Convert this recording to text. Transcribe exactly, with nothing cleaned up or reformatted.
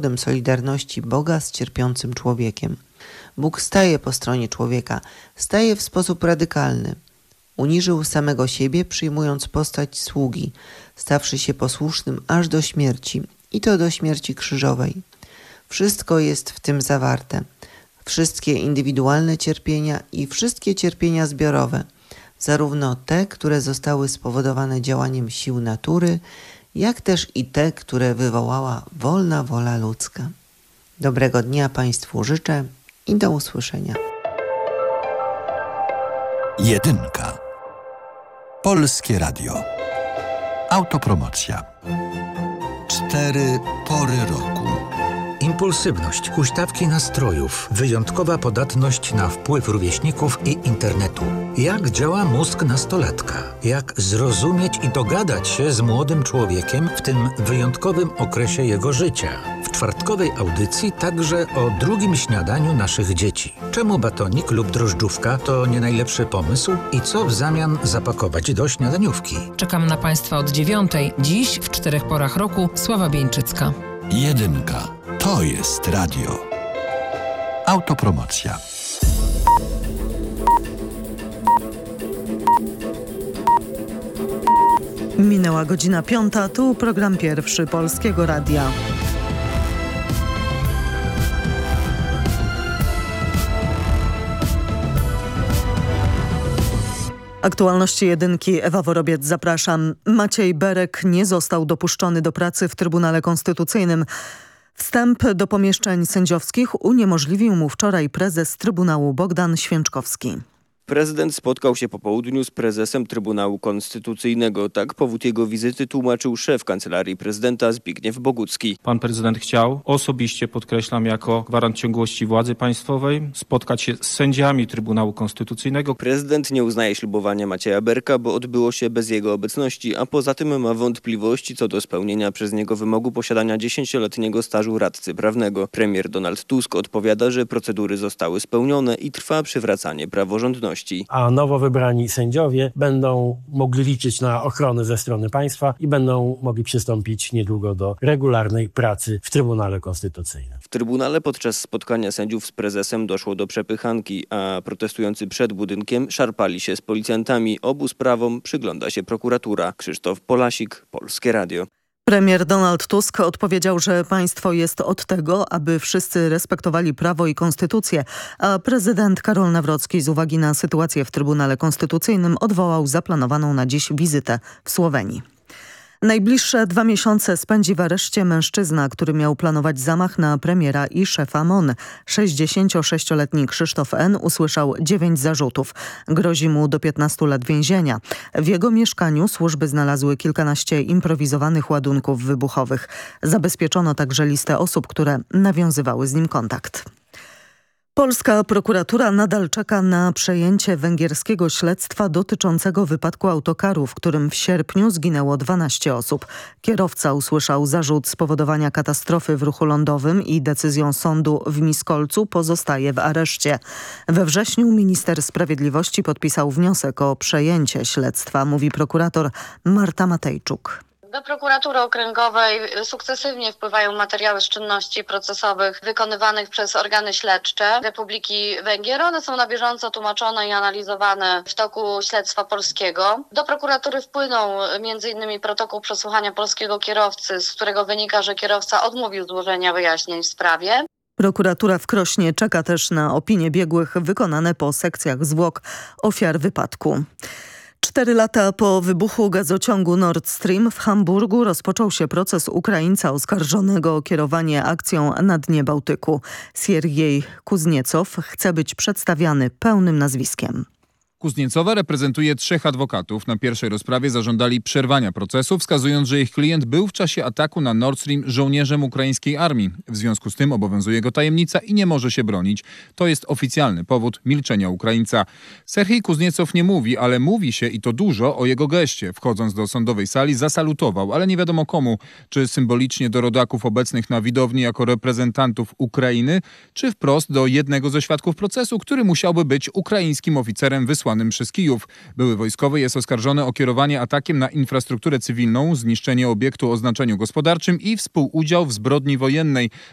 przykładem solidarności Boga z cierpiącym człowiekiem. Bóg staje po stronie człowieka, staje w sposób radykalny. Uniżył samego siebie, przyjmując postać sługi, stawszy się posłusznym aż do śmierci, i to do śmierci krzyżowej. Wszystko jest w tym zawarte. Wszystkie indywidualne cierpienia i wszystkie cierpienia zbiorowe, zarówno te, które zostały spowodowane działaniem sił natury, jak też i te, które wywołała wolna wola ludzka. Dobrego dnia Państwu życzę i do usłyszenia. Jedynka. Polskie Radio. Autopromocja. Cztery pory roku. Impulsywność, huśtawki nastrojów, wyjątkowa podatność na wpływ rówieśników i internetu. Jak działa mózg nastolatka? Jak zrozumieć i dogadać się z młodym człowiekiem w tym wyjątkowym okresie jego życia? W czwartkowej audycji także o drugim śniadaniu naszych dzieci. Czemu batonik lub drożdżówka to nie najlepszy pomysł i co w zamian zapakować do śniadaniówki? Czekam na Państwa od dziewiątej. Dziś w czterech porach roku Sława Bieńczycka. Jedynka. To jest radio. Autopromocja. Minęła godzina piąta, tu program pierwszy Polskiego Radia. Aktualności jedynki, Ewa Worobiec, zapraszam. Maciej Berek nie został dopuszczony do pracy w Trybunale Konstytucyjnym. Wstęp do pomieszczeń sędziowskich uniemożliwił mu wczoraj prezes Trybunału Bogdan Święczkowski. Prezydent spotkał się po południu z prezesem Trybunału Konstytucyjnego. Tak powód jego wizyty tłumaczył szef Kancelarii Prezydenta Zbigniew Bogucki. Pan prezydent chciał, osobiście podkreślam, jako gwarant ciągłości władzy państwowej, spotkać się z sędziami Trybunału Konstytucyjnego. Prezydent nie uznaje ślubowania Macieja Berka, bo odbyło się bez jego obecności, a poza tym ma wątpliwości co do spełnienia przez niego wymogu posiadania dziesięcioletniego stażu radcy prawnego. Premier Donald Tusk odpowiada, że procedury zostały spełnione i trwa przywracanie praworządności. A nowo wybrani sędziowie będą mogli liczyć na ochronę ze strony państwa i będą mogli przystąpić niedługo do regularnej pracy w Trybunale Konstytucyjnym. W Trybunale podczas spotkania sędziów z prezesem doszło do przepychanki, a protestujący przed budynkiem szarpali się z policjantami. Obu sprawom przygląda się prokuratura. Krzysztof Polasik, Polskie Radio. Premier Donald Tusk odpowiedział, że państwo jest od tego, aby wszyscy respektowali prawo i konstytucję, a prezydent Karol Nawrocki z uwagi na sytuację w Trybunale Konstytucyjnym odwołał zaplanowaną na dziś wizytę w Słowenii. Najbliższe dwa miesiące spędzi w areszcie mężczyzna, który miał planować zamach na premiera i szefa M O N. sześćdziesięciosześcioletni Krzysztof N. usłyszał dziewięć zarzutów. Grozi mu do piętnastu lat więzienia. W jego mieszkaniu służby znalazły kilkanaście improwizowanych ładunków wybuchowych. Zabezpieczono także listę osób, które nawiązywały z nim kontakt. Polska prokuratura nadal czeka na przejęcie węgierskiego śledztwa dotyczącego wypadku autokaru, w którym w sierpniu zginęło dwanaście osób. Kierowca usłyszał zarzut spowodowania katastrofy w ruchu lądowym i decyzją sądu w Miskolcu pozostaje w areszcie. We wrześniu minister sprawiedliwości podpisał wniosek o przejęcie śledztwa, mówi prokurator Marta Matejczuk. Do prokuratury okręgowej sukcesywnie wpływają materiały z czynności procesowych wykonywanych przez organy śledcze Republiki Węgier. One są na bieżąco tłumaczone i analizowane w toku śledztwa polskiego. Do prokuratury wpłynął między innymi protokół przesłuchania polskiego kierowcy, z którego wynika, że kierowca odmówił złożenia wyjaśnień w sprawie. Prokuratura w Krośnie czeka też na opinie biegłych wykonane po sekcjach zwłok ofiar wypadku. Cztery lata po wybuchu gazociągu Nord Stream w Hamburgu rozpoczął się proces Ukraińca oskarżonego o kierowanie akcją na dnie Bałtyku. Siergiej Kuzniecow chce być przedstawiany pełnym nazwiskiem. Kuzniecowa reprezentuje trzech adwokatów. Na pierwszej rozprawie zażądali przerwania procesu, wskazując, że ich klient był w czasie ataku na Nord Stream żołnierzem ukraińskiej armii. W związku z tym obowiązuje go tajemnica i nie może się bronić. To jest oficjalny powód milczenia Ukraińca. Serhij Kuzniecow nie mówi, ale mówi się i to dużo o jego geście. Wchodząc do sądowej sali zasalutował, ale nie wiadomo komu. Czy symbolicznie do rodaków obecnych na widowni jako reprezentantów Ukrainy, czy wprost do jednego ze świadków procesu, który musiałby być ukraińskim oficerem wysłanym przez Kijów. Były wojskowy jest oskarżony o kierowanie atakiem na infrastrukturę cywilną, zniszczenie obiektu o znaczeniu gospodarczym i współudział w zbrodni wojennej.